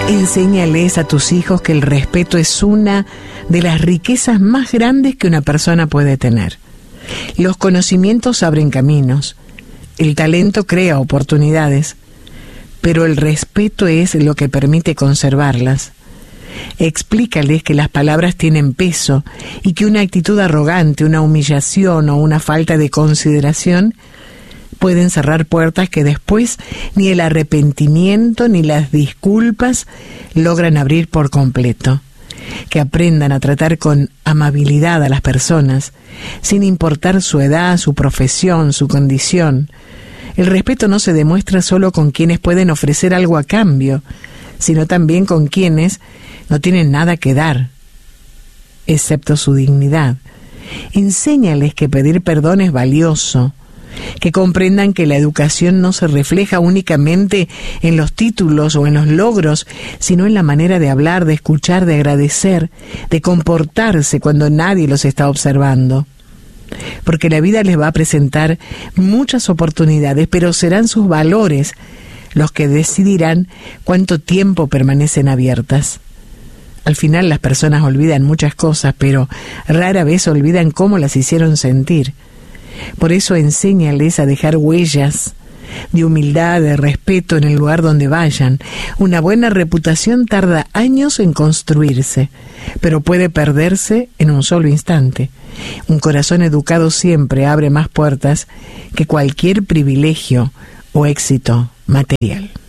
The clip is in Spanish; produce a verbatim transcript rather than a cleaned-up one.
Enséñales a tus hijos que el respeto es una de las riquezas más grandes que una persona puede tener. Los conocimientos abren caminos, el talento crea oportunidades, pero el respeto es lo que permite conservarlas. Explícales que las palabras tienen peso y que una actitud arrogante, una humillación o una falta de consideración pueden cerrar puertas que después ni el arrepentimiento ni las disculpas logran abrir por completo. Que aprendan a tratar con amabilidad a las personas, sin importar su edad, su profesión, su condición. El respeto no se demuestra solo con quienes pueden ofrecer algo a cambio, sino también con quienes no tienen nada que dar, excepto su dignidad. Enséñales que pedir perdón es valioso, que comprendan que la educación no se refleja únicamente en los títulos o en los logros, sino en la manera de hablar, de escuchar, de agradecer, de comportarse cuando nadie los está observando. Porque la vida les va a presentar muchas oportunidades, pero serán sus valores los que decidirán cuánto tiempo permanecen abiertas. Al final las personas olvidan muchas cosas, pero rara vez olvidan cómo las hicieron sentir. Por eso enséñales a dejar huellas de humildad, de respeto en el lugar donde vayan. Una buena reputación tarda años en construirse, pero puede perderse en un solo instante. Un corazón educado siempre abre más puertas que cualquier privilegio o éxito material.